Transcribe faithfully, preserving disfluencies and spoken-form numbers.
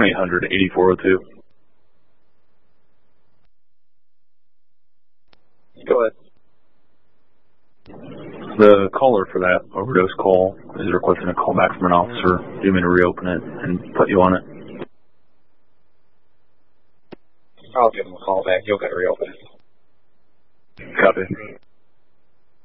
twenty-eight hundred, eighty-four oh two. Go ahead. The caller for that overdose call is requesting a call back from an officer. Do you mean to reopen it and put you on it? I'll give him a call back. You'll get to reopen it. Copy.